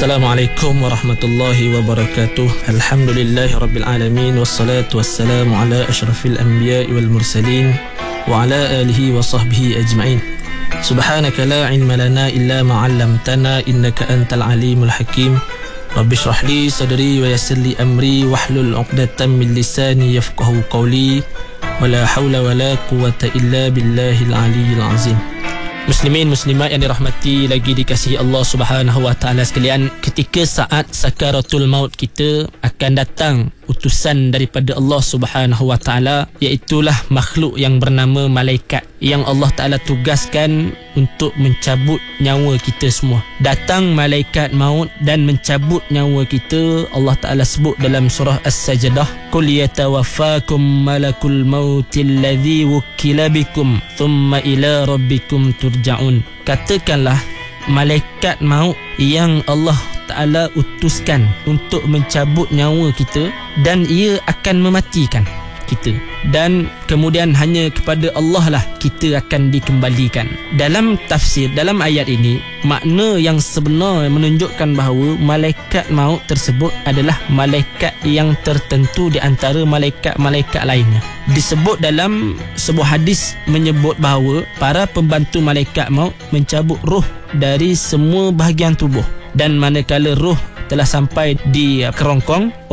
Assalamualaikum warahmatullahi wabarakatuh. Alhamdulillahi rabbil alamin, wassalatu wassalamu ala asyrafil anbiya'i wal mursalin wa ala alihi wa sahbihi ajma'in. Subhanaka la ilma lana illa ma 'allamtana innaka antal alimul hakim. Rabbi shrah li sadri wa yassir li amri wahlul 'uqdatam min lisani yafqahu qawli. Wala haula wala quwwata illa billahil aliyyil azim. Muslimin muslimat yang dirahmati lagi dikasihi Allah Subhanahu wa taala sekalian, ketika saat sakaratul maut kita akan datang utusan daripada Allah Subhanahu wa taala, iaitulah makhluk yang bernama malaikat yang Allah Taala tugaskan untuk mencabut nyawa kita semua. Datang malaikat maut dan mencabut nyawa kita. Allah Taala sebut dalam surah As-Sajdah, qul yatawaffakum malakul mautil ladzi wukila bikum thumma ila rabbikum turja'un. Katakanlah, malaikat maut yang Allah Ta'ala utuskan untuk mencabut nyawa kita, dan ia akan mematikan kita, dan kemudian hanya kepada Allah lah kita akan dikembalikan. Dalam tafsir, dalam ayat ini, makna yang sebenar menunjukkan bahawa malaikat maut tersebut adalah malaikat yang tertentu di antara malaikat-malaikat lainnya. Disebut dalam sebuah hadis menyebut bahawa para pembantu malaikat maut mencabut roh dari semua bahagian tubuh, dan manakala roh telah sampai di kerongkong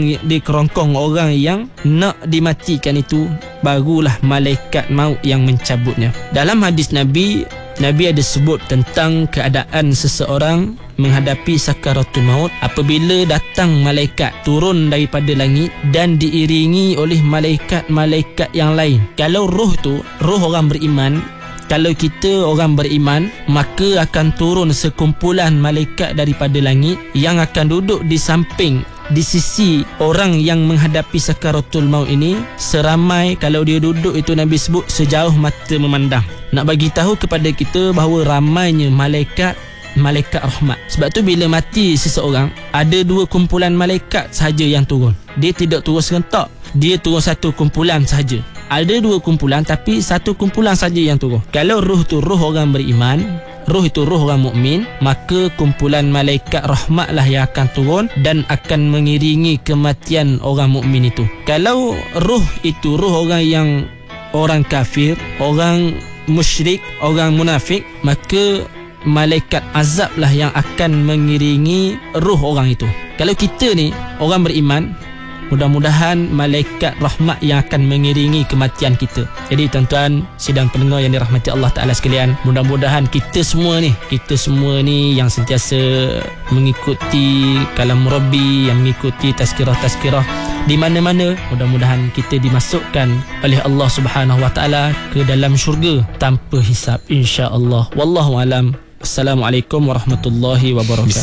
orang yang nak dimatikan itu, barulah malaikat maut yang mencabutnya. Dalam hadis Nabi ada sebut tentang keadaan seseorang menghadapi sakaratul maut apabila datang malaikat turun daripada langit dan diiringi oleh malaikat-malaikat yang lain. Kalau roh orang beriman, kalau kita orang beriman, maka akan turun sekumpulan malaikat daripada langit yang akan duduk di samping, di sisi orang yang menghadapi sakaratul maut ini, seramai, kalau dia duduk itu Nabi sebut sejauh mata memandang. Nak bagi tahu kepada kita bahawa ramainya malaikat rahmat. Sebab tu bila mati seseorang, ada dua kumpulan malaikat sahaja yang turun. Dia tidak turun serentak, dia turun satu kumpulan sahaja. Ada dua kumpulan tapi satu kumpulan saja yang turun. Kalau roh tu roh orang beriman, roh itu roh orang mukmin, maka kumpulan malaikat rahmatlah yang akan turun dan akan mengiringi kematian orang mukmin itu. Kalau roh itu roh orang kafir, orang musyrik, orang munafik, maka malaikat azablah yang akan mengiringi roh orang itu. Kalau kita ni orang beriman, mudah-mudahan malaikat rahmat yang akan mengiringi kematian kita. Jadi tuan-tuan sidang pendengar yang dirahmati Allah Ta'ala sekalian, mudah-mudahan kita semua ni yang sentiasa mengikuti kalam Rabbi, yang mengikuti tazkirah-tazkirah di mana-mana, mudah-mudahan kita dimasukkan oleh Allah Subhanahu wa Ta'ala ke dalam syurga tanpa hisab, insya-Allah. Wallahu alam. Assalamualaikum warahmatullahi wabarakatuh.